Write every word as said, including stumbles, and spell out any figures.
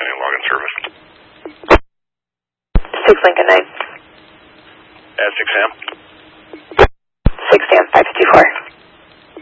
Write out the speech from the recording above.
County Logging Service. six Lincoln nine. At six Sam. six Sam.